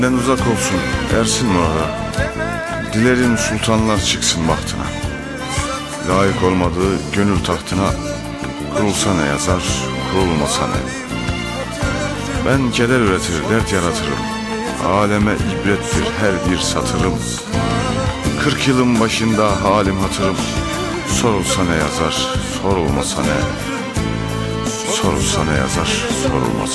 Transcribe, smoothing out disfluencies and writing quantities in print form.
Benden uzak olsun ersin orada. Dilerim sultanlar çıksın bahtına. Layık olmadığı gönül tahtına, kurulsa ne yazar, kurulmasa ne. Ben keder üretir, dert yaratırım. Aleme ibrettir her bir satırım. 40 yılın başında halim hatırım. Sorulsa ne yazar, sorulmasa ne. Sorulsa ne yazar, sorulmasa